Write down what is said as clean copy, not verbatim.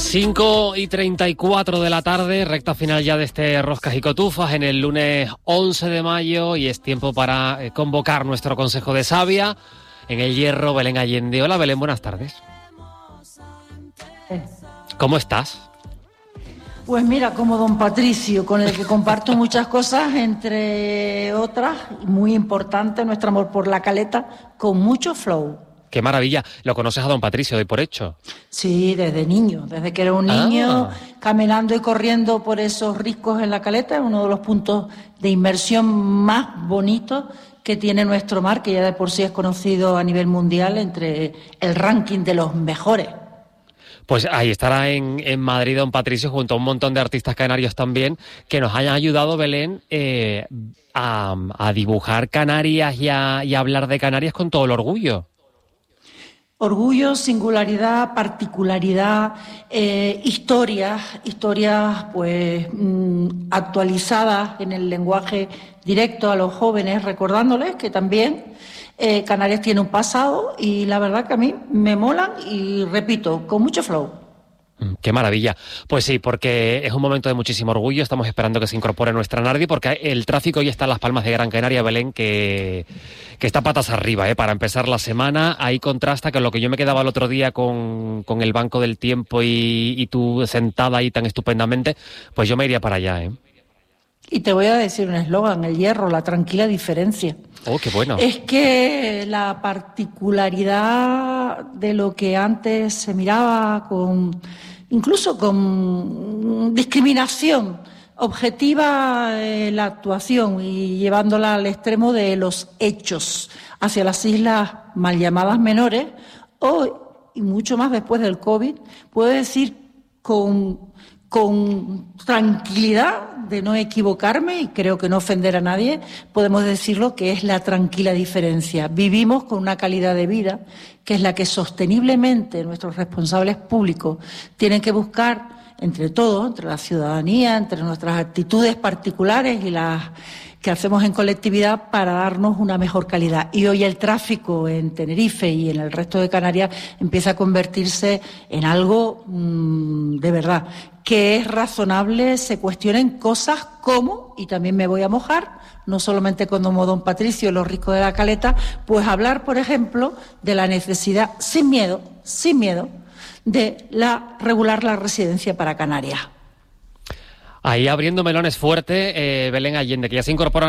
5:34 de la tarde, recta final ya de este Roscas y Cotufas en el lunes 11 de mayo y es tiempo para convocar nuestro Consejo de Savia. En el Hierro, Belén Allende. Hola Belén, buenas tardes. ¿Cómo estás? Pues mira, como don Patricio, con el que comparto muchas cosas, entre otras, muy importante, nuestro amor por la Caleta, con mucho flow. ¡Qué maravilla! ¿Lo conoces a don Patricio de por hecho? Sí, desde niño, desde que era un niño, caminando y corriendo por esos riscos en la Caleta, es uno de los puntos de inmersión más bonitos que tiene nuestro mar, que ya de por sí es conocido a nivel mundial entre el ranking de los mejores. Pues ahí estará en Madrid don Patricio junto a un montón de artistas canarios también que nos hayan ayudado, Belén, a dibujar Canarias y a hablar de Canarias con todo el orgullo. Orgullo, singularidad, particularidad, historias pues actualizadas en el lenguaje directo a los jóvenes, recordándoles que también Canarias tiene un pasado y la verdad que a mí me molan y repito, con mucho flow. ¡Qué maravilla! Pues sí, porque es un momento de muchísimo orgullo. Estamos esperando que se incorpore nuestra Nardi, porque el tráfico ya está en Las Palmas de Gran Canaria, Belén, que está patas arriba, para empezar la semana. Ahí contrasta con lo que yo me quedaba el otro día con el Banco del Tiempo y tú sentada ahí tan estupendamente, pues yo me iría para allá, Y te voy a decir un eslogan, el Hierro, la tranquila diferencia. ¡Oh, qué bueno! Es que la particularidad de lo que antes se miraba incluso con discriminación objetiva, la actuación y llevándola al extremo de los hechos hacia las islas mal llamadas menores, hoy, y mucho más después del COVID, puedo decir con tranquilidad de no equivocarme y creo que no ofender a nadie, podemos decirlo que es la tranquila diferencia. Vivimos con una calidad de vida que es la que sosteniblemente nuestros responsables públicos tienen que buscar entre todos, entre la ciudadanía, entre nuestras actitudes particulares y las que hacemos en colectividad para darnos una mejor calidad. Y hoy el tráfico en Tenerife y en el resto de Canarias empieza a convertirse en algo de verdad, que es razonable, se cuestionen cosas como, y también me voy a mojar, no solamente como don Patricio, los ricos de la Caleta, pues hablar, por ejemplo, de la necesidad, sin miedo, de regular la residencia para Canarias. Ahí abriendo melones fuerte, Belén Allende, que ya se incorpora